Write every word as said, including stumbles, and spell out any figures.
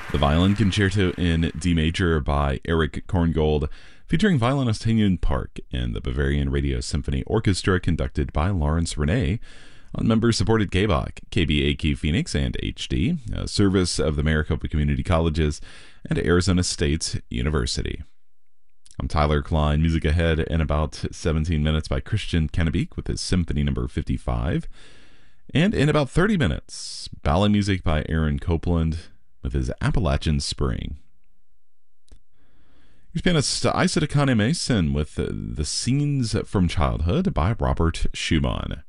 The Violin Concerto in D Major by Eric Korngold, featuring violinist Hyun Park and the Bavarian Radio Symphony Orchestra conducted by Lawrence Rene on member-supported K B O C, K B A Q Phoenix, and H D, a service of the Maricopa Community Colleges and Arizona State University. I'm Tyler Klein. Music ahead in about seventeen minutes by Christian Kennebeek with his Symphony number fifty-five. And in about thirty minutes, ballet music by Aaron Copeland with his Appalachian Spring. Here's pianist Isa Akane Mason with The Scenes from Childhood by Robert Schumann.